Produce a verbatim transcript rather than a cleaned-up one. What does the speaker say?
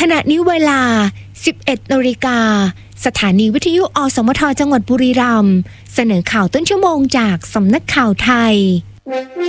ขณะนี้เวลา สิบเอ็ดนาฬิกาสถานีวิทยุอสมทจังหวัดบุรีรัมย์เสนอข่าวต้นชั่วโมงจากสำนักข่าวไทย